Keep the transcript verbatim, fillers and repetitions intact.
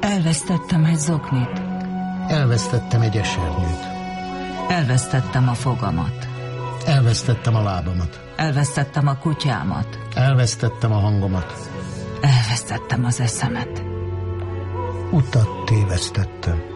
Elvesztettem egy zoknit. Elvesztettem egy esernyőt. Elvesztettem a fogamat. Elvesztettem a lábamat. Elvesztettem a kutyámat. Elvesztettem a hangomat. Elvesztettem az eszemet. Utat tévesztettem.